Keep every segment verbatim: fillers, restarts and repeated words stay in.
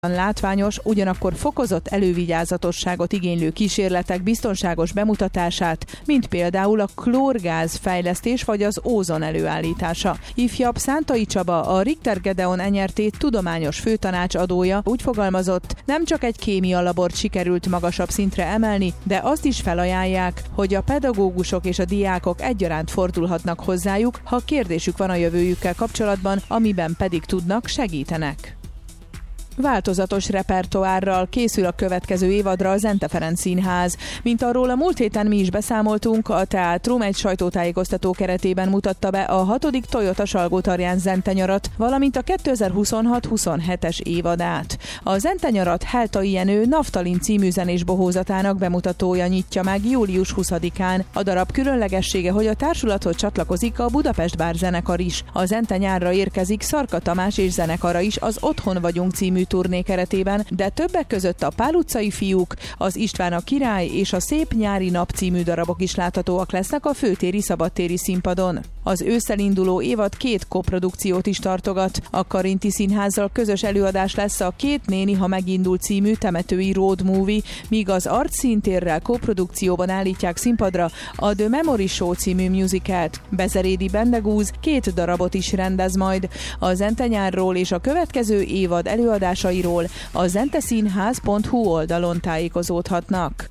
látványos, ugyanakkor fokozott elővigyázatosságot igénylő kísérletek biztonságos bemutatását, mint például a klórgáz fejlesztés vagy az ózon előállítása. Ifjabb Szántai Csaba, a Richter Gedeon Enyerté tudományos főtanácsadója úgy fogalmazott, nem csak egy kémia labort sikerült magasabb szintre emelni, de azt is felajánlják, hogy a pedagógusok és a diákok egyaránt fordulhatnak hozzájuk, ha kérdésük van a jövőjükkel kapcsolatban, amiben pedig tudnak, segítenek. Változatos repertoárral készül a következő évadra a Zente Ferenc Színház. Mint arról a múlt héten mi is beszámoltunk, a teátrum egy sajtótájékoztató keretében mutatta be a hatodik Toyota Salgótarján zentenyarat, valamint a kétezer-huszonhat huszonhetes évadát. A zentenyarat Heltai Jenő Naftalin című zenés bohózatának bemutatója nyitja meg július huszadikán. A darab különlegessége, hogy a társulathoz csatlakozik a Budapest Bár zenekar is. A Zente nyárra érkezik Szarka Tamás és zenekara is az Otthon vagyunk című turné keretében, de többek között a Pál utcai fiúk, az István a király és a Szép nyári nap című darabok is láthatóak lesznek a főtéri szabadtéri színpadon. Az ősszel induló évad két koprodukciót is tartogat. A Karinti Színházzal közös előadás lesz a Két néni, ha megindul című temetői road movie, míg az Arc Színtérrel koprodukcióban állítják színpadra a The Memory Show című musicalt. Bezerédi Bendegúz két darabot is rendez majd. A Zente nyárról és a következő évad előadásairól a zenteszínház pont hu oldalon tájékozódhatnak.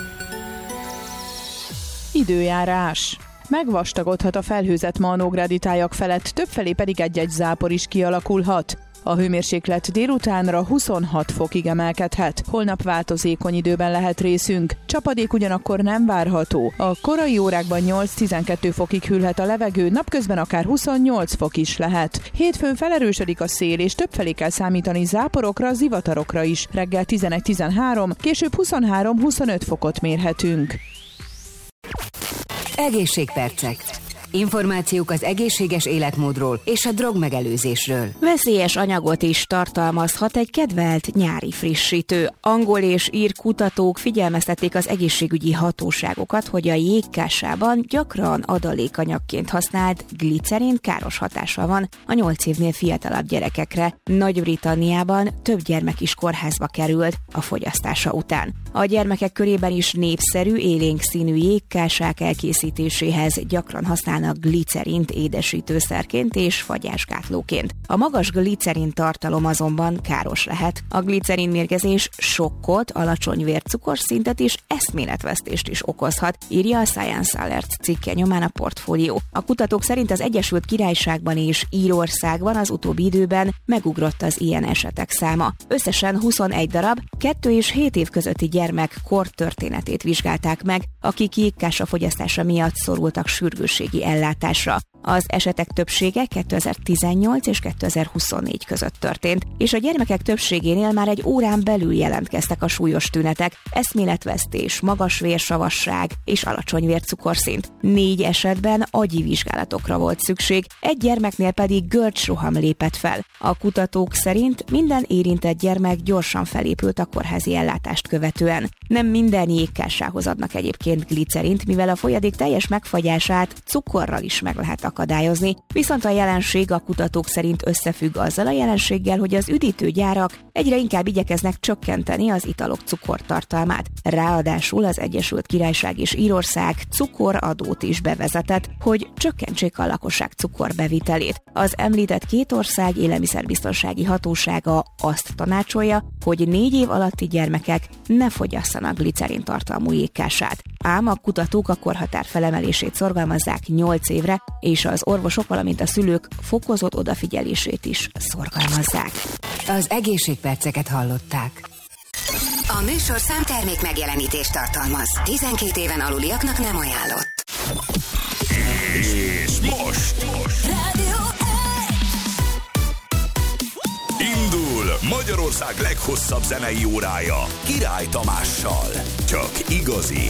Időjárás. Megvastagodhat a felhőzet ma a nógrádi tájak felett, többfelé pedig egy-egy zápor is kialakulhat. A hőmérséklet délutánra huszonhat fokig emelkedhet. Holnap változékony időben lehet részünk. Csapadék ugyanakkor nem várható. A korai órákban nyolc-tizenkét fokig hűlhet a levegő, napközben akár huszonnyolc fok is lehet. Hétfőn felerősödik a szél, és többfelé kell számítani záporokra, zivatarokra is. Reggel tizenegy-tizenhárom, később huszonhárom-huszonöt fokot mérhetünk. Egészségpercek. Információk az egészséges életmódról és a drogmegelőzésről. Veszélyes anyagot is tartalmazhat egy kedvelt nyári frissítő. Angol és ír kutatók figyelmeztették az egészségügyi hatóságokat, hogy a jégkásában gyakran adalékanyagként használt glicerin káros hatással van a nyolc évnél fiatalabb gyerekekre. Nagy-Britanniában több gyermek is kórházba került a fogyasztása után. A gyermekek körében is népszerű, élénk színű jégkásák elkészítéséhez gyakran használnak glicerint édesítőszerként és fagyásgátlóként. A magas glicerin tartalom azonban káros lehet. A glicerin mérgezés sokkot, alacsony vércukorszintet és eszméletvesztést is okozhat, írja a Science Alert cikke nyomán a Portfólió. A kutatók szerint az Egyesült Királyságban és Írországban az utóbbi időben megugrott az ilyen esetek száma. Összesen huszonegy darab, kettő és hét év közötti gyermek kortörténetét vizsgálták meg, akik jégkása fogyasztása miatt szorultak sürgősségi ellátásra. Az esetek többsége kétezer-tizennyolc és kétezer-huszonnégy között történt, és a gyermekek többségénél már egy órán belül jelentkeztek a súlyos tünetek, eszméletvesztés, magas vérsavasság és alacsony vércukorszint. Négy esetben agyi vizsgálatokra volt szükség, egy gyermeknél pedig görcsroham lépett fel. A kutatók szerint minden érintett gyermek gyorsan felépült a kórházi ellátást követően. Nem minden jégkássához adnak egyébként glicerint, mivel a folyadék teljes megfagyását cukorral is meg lehet akadályozni, viszont a jelenség a kutatók szerint összefügg azzal a jelenséggel, hogy az üdítőgyárak egyre inkább igyekeznek csökkenteni az italok cukortartalmát. Ráadásul az Egyesült Királyság és Írország cukoradót is bevezetett, hogy csökkentsék a lakosság cukorbevitelét. Az említett két ország élelmiszerbiztonsági hatósága azt tanácsolja, hogy négy év alatti gyermekek ne fogyasszanak glicerin tartalmú jégkását. Ám a kutatók a korhatár felemelését szorgalmazzák nyolc évre, és az orvosok, valamint a szülők fokozott odafigyelését is szorgalmazzák. Az egészségperceket hallották. A műsorszám termék megjelenítést tartalmaz. tizenkét éven aluliaknak nem ajánlott. És most! Rádió Indul Magyarország leghosszabb zenei órája Király Tamással. Csak igazi